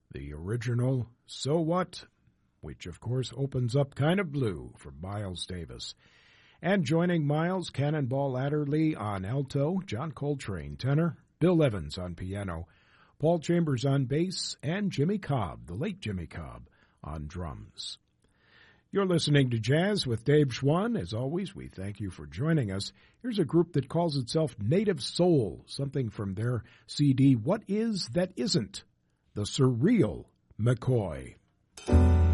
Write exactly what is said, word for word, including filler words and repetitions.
the original So What, which of course opens up Kind of Blue from Miles Davis. And joining Miles, Cannonball Adderley on alto, John Coltrane tenor, Bill Evans on piano, Paul Chambers on bass, and Jimmy Cobb, the late Jimmy Cobb, on drums. You're listening to Jazz with Dave Schwann. As always, we thank you for joining us. Here's a group that calls itself Native Soul, something from their C D, What Is That Isn't? The Surreal McCoy.